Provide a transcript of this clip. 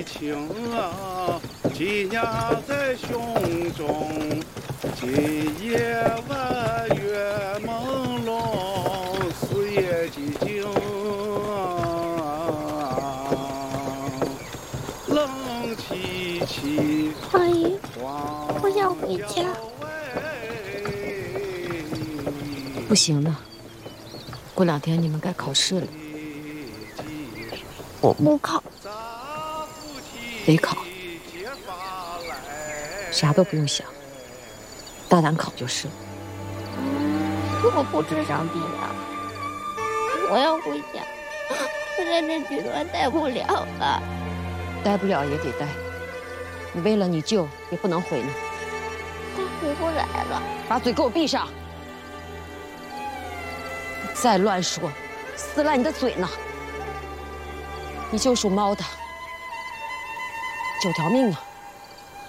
激情啊，紧压在胸中。今夜晚月朦胧，四野寂静，冷凄凄。 阿姨，我想回家。 不行的，过2天你们该考试了。 我不考。 得考，啥都不用想，大胆考就是了。 我不吃上帝了，我要回家。我在这剧团待不了了， 待不了也得待。你为了你舅也不能回呢。 他回不来了。 把嘴给我闭上！你再乱说，撕烂你的嘴呢！你舅属猫的，9条命呢。